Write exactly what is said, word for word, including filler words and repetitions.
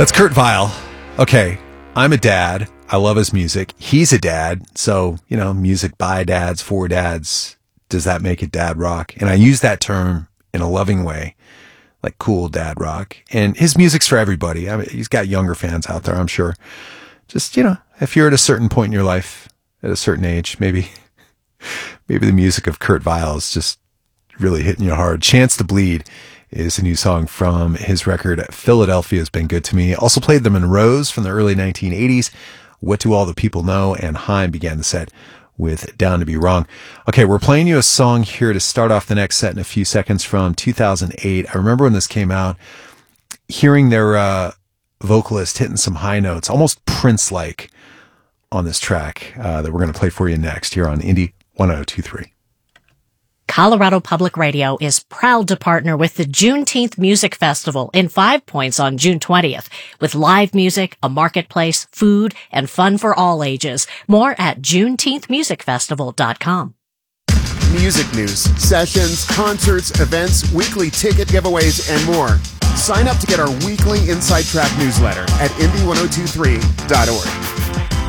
That's Kurt Vile. Okay, I'm a dad. I love his music. He's a dad. So, you know, music by dads, for dads. Does that make it dad rock? And I use that term in a loving way, like cool dad rock. And his music's for everybody. I mean, he's got younger fans out there, I'm sure. Just, you know, if you're at a certain point in your life, at a certain age, maybe, maybe the music of Kurt Vile is just really hitting you hard. Chance to Bleed is a new song from his record Philadelphia Has Been Good to Me. Also played the Monroes from the early nineteen eighties. What Do All the People Know? And Haim began the set with Down to Be Wrong. Okay, we're playing you a song here to start off the next set in a few seconds from two thousand eight. I remember when this came out, hearing their uh, vocalist hitting some high notes, almost Prince-like on this track uh, that we're going to play for you next here on Indie one oh two three. Colorado Public Radio is proud to partner with the Juneteenth Music Festival in Five Points on June twentieth with live music, a marketplace, food, and fun for all ages. More at juneteenth music festival dot com. Music news, sessions, concerts, events, weekly ticket giveaways, and more. Sign up to get our weekly Inside Track newsletter at indie ten twenty-three dot org.